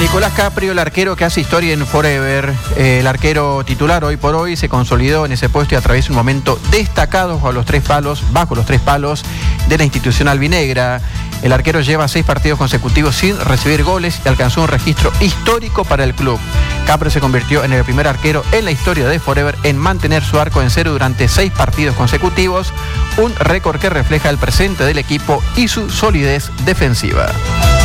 Nicolás Caprio, el arquero que hace historia en Forever, el arquero titular hoy por hoy, se consolidó en ese puesto y atraviesa un momento destacado bajo los tres palos de la institución albinegra. El arquero lleva 6 partidos consecutivos sin recibir goles y alcanzó un registro histórico para el club. Caprio se convirtió en el primer arquero en la historia de Forever en mantener su arco en cero durante 6 partidos consecutivos, un récord que refleja el presente del equipo y su solidez defensiva.